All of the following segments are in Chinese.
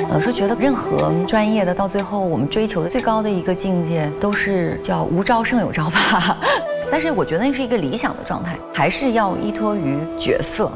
有时候觉得任何专业的到最后，我们追求的最高的一个境界，都是叫无招胜有招吧。但是我觉得那是一个理想的状态，还是要依托于角色。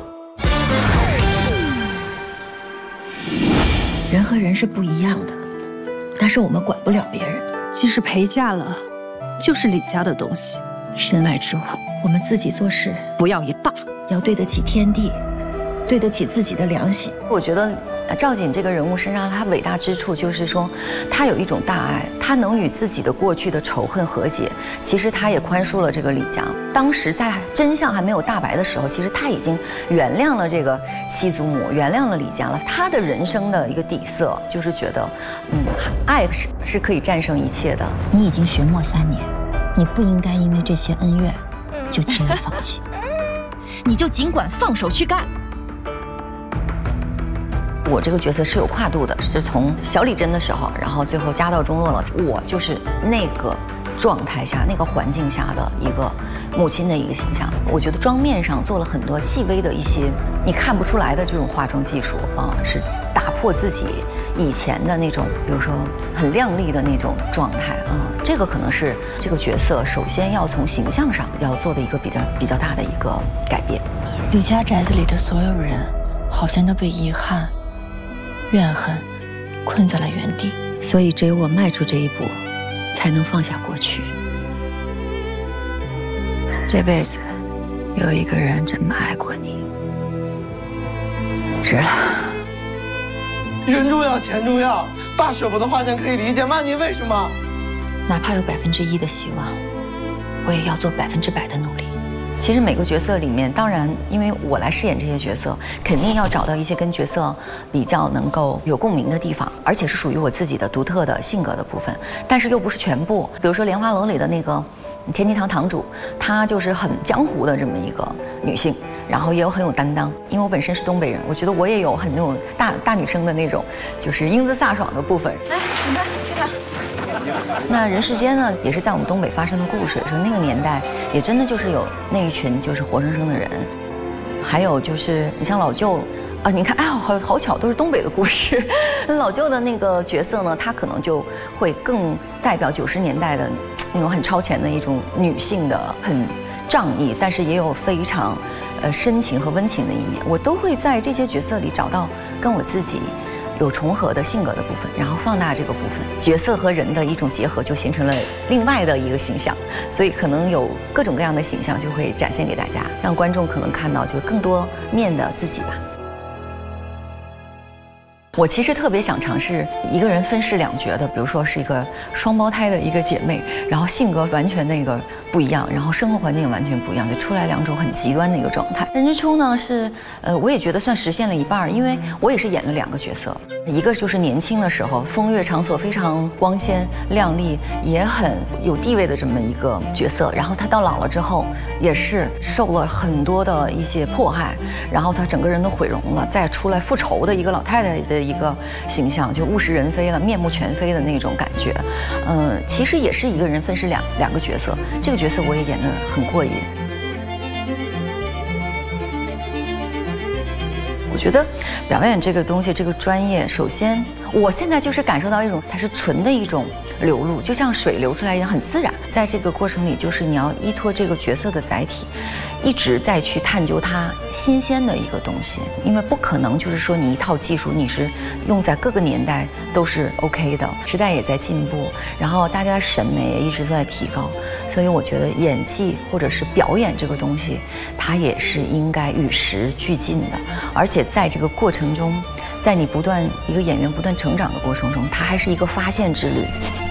人和人是不一样的，但是我们管不了别人。 即使陪嫁了，就是李家的东西，身外之物。 我们自己做事不要一霸， 要对得起天地，对得起自己的良心。 我觉得赵瑾这个人物身上，他伟大之处就是说，他有一种大爱，他能与自己的过去的仇恨和解。其实他也宽恕了这个李家。当时在真相还没有大白的时候，其实他已经原谅了这个七祖母，原谅了李家了。他的人生的一个底色就是觉得，爱是可以战胜一切的。 你已经寻墨3年，你不应该因为这些恩怨就轻易放弃，你就尽管放手去干。 我这个角色是有跨度的，是从小李真的时候，然后最后家道中落了，我就是那个状态下、那个环境下的一个母亲的一个形象。我觉得妆面上做了很多细微的一些你看不出来的这种化妆技术啊，是打破自己以前的那种，比如说很靓丽的那种状态啊。这个可能是这个角色首先要从形象上要做的一个比较大的一个改变。 李家宅子里的所有人，好像都被遗憾、怨恨困在了原地， 所以只有我迈出这一步，才能放下过去。这辈子有一个人这么爱过你，值了。 人重要，钱重要，爸舍不得花钱可以理解，妈您为什么？ 哪怕有1%的希望，我也要做100%的努力。 其实每个角色里面，当然因为我来饰演这些角色，肯定要找到一些跟角色比较能够有共鸣的地方，而且是属于我自己的独特的性格的部分，但是又不是全部。比如说《莲花楼》里的那个天机堂堂主，她就是很江湖的这么一个女性，然后也有很有担当。因为我本身是东北人，我觉得我也有很那种大女生的那种，就是英姿飒爽的部分。来，你看这个。那人世间呢，也是在我们东北发生的故事，说那个年代也真的就是有那一群就是活生生的人，还有就是你像老舅啊，你看哎好巧，都是东北的故事。老舅的那个角色呢，他可能就会更代表90年代的那种很超前的一种女性的很仗义，但是也有非常深情和温情的一面。我都会在这些角色里找到跟我自己有重合的性格的部分，然后放大这个部分，角色和人的一种结合，就形成了另外的一个形象。所以可能有各种各样的形象就会展现给大家，让观众可能看到就更多面的自己吧。我其实特别想尝试一个人分饰2角的，比如说是一个双胞胎的一个姐妹，然后性格完全那个不一样，然后生活环境也完全不一样，就出来2种很极端的一个状态。人之初呢是，我也觉得算实现了一半，因为我也是演了2个角色，一个就是年轻的时候风月场所非常光鲜亮丽，也很有地位的这么一个角色，然后她到老了之后也是受了很多的一些迫害，然后她整个人都毁容了，再出来复仇的一个老太太的一个形象，就物是人非了，面目全非的那种感觉。其实也是一个人分饰两个角色，这个角色我也演得很过瘾。我觉得表演这个东西，这个专业，首先我现在就是感受到一种它是纯的一种流露，就像水流出来一样，很自然。在这个过程里，就是你要依托这个角色的载体，一直在去探究它新鲜的一个东西，因为不可能就是说你一套技术你是用在各个年代都是 OK 的，时代也在进步，然后大家的审美也一直都在提高，所以我觉得演技或者是表演这个东西，它也是应该与时俱进的，而且在这个过程中，在你一个演员不断成长的过程中，它还是一个发现之旅。